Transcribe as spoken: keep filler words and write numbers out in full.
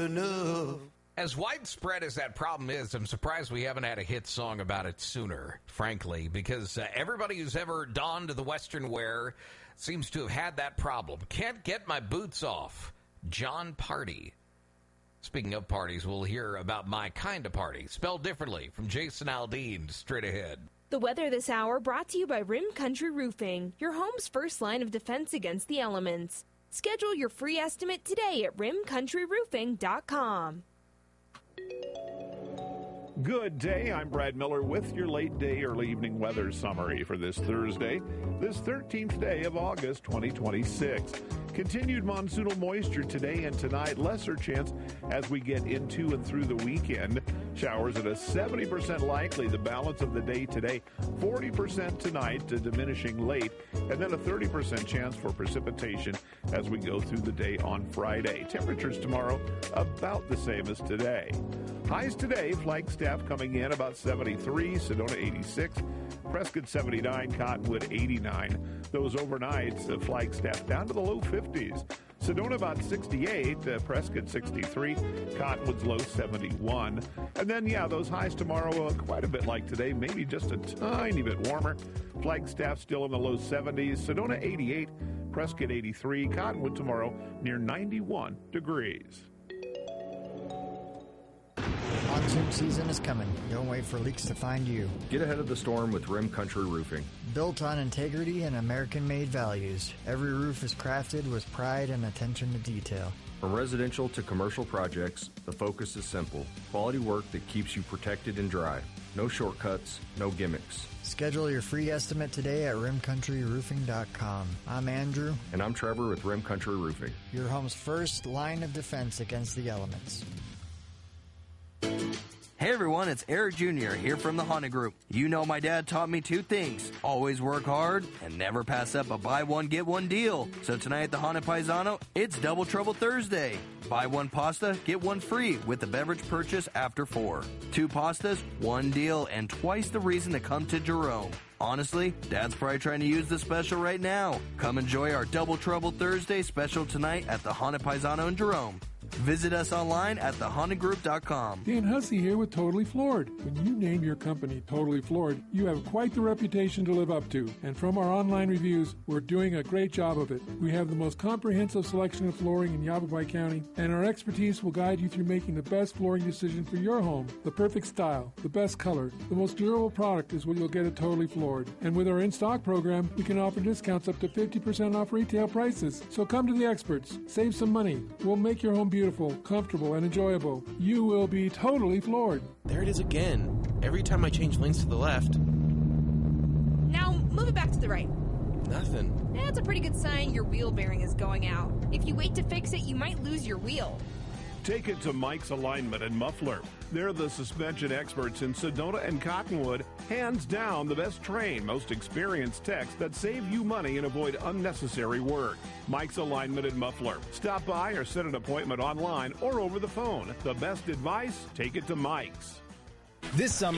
enough. As widespread as that problem is, I'm surprised we haven't had a hit song about it sooner, frankly, because uh, everybody who's ever donned the Western wear seems to have had that problem. Can't get my boots off. John Party. Speaking of parties, we'll hear about My Kind of Party, spelled differently, from Jason Aldean, straight ahead. The weather this hour brought to you by Rim Country Roofing, your home's first line of defense against the elements. Schedule your free estimate today at rim country roofing dot com. Good day. I'm Brad Miller with your late day, early evening weather summary for this Thursday, this thirteenth day of August twenty twenty-six. Continued monsoonal moisture today and tonight, lesser chance as we get into and through the weekend. Showers at a seventy percent likely the balance of the day today, forty percent tonight, to diminishing late, and then a thirty percent chance for precipitation as we go through the day on Friday. Temperatures tomorrow about the same as today. Highs today, Flagstaff coming in about seventy-three, Sedona eighty-six, Prescott seventy-nine, Cottonwood eighty-nine. Those overnights, uh, Flagstaff down to the low fifties. Sedona about sixty-eight, uh, Prescott sixty-three, Cottonwood's low seventy-one. And then, yeah, those highs tomorrow uh, quite a bit like today, maybe just a tiny bit warmer. Flagstaff still in the low seventies, Sedona eighty-eight, Prescott eighty-three, Cottonwood tomorrow near ninety-one degrees. Monsoon season is coming. Don't wait for leaks to find you. Get ahead of the storm with Rim Country Roofing. Built on integrity and American-made values, every roof is crafted with pride and attention to detail. From residential to commercial projects, the focus is simple. Quality work that keeps you protected and dry. No shortcuts, no gimmicks. Schedule your free estimate today at rim country roofing dot com. I'm Andrew. And I'm Trevor with Rim Country Roofing. Your home's first line of defense against the elements. Hey everyone, it's Eric Junior here from the Honda Group. You know my dad taught me two things. Always work hard and never pass up a buy one, get one deal. So tonight at the Honda Paisano, it's Double Trouble Thursday. Buy one pasta, get one free with the beverage purchase after four. Two pastas, one deal, and twice the reason to come to Jerome. Honestly, Dad's probably trying to use the special right now. Come enjoy our Double Trouble Thursday special tonight at the Honda Paisano in Jerome. Visit us online at the honda group dot com. Dan Hussey here with Totally Floored. When you name your company Totally Floored, you have quite the reputation to live up to. And from our online reviews, we're doing a great job of it. We have the most comprehensive selection of flooring in Yavapai County, and our expertise will guide you through making the best flooring decision for your home. The perfect style, the best color, the most durable product is what you'll get at Totally Floored. And with our in-stock program, we can offer discounts up to fifty percent off retail prices. So come to the experts. Save some money. We'll make your home beautiful. Beautiful, comfortable, and enjoyable. You will be totally floored. There it is again. Every time I change lanes to the left. Now move it back to the right. Nothing. That's a pretty good sign your wheel bearing is going out. If you wait to fix it, you might lose your wheel. Take it to Mike's Alignment and Muffler. They're the suspension experts in Sedona and Cottonwood. Hands down, the best trained, most experienced techs that save you money and avoid unnecessary work. Mike's Alignment and Muffler. Stop by or set an appointment online or over the phone. The best advice? Take it to Mike's. This summer,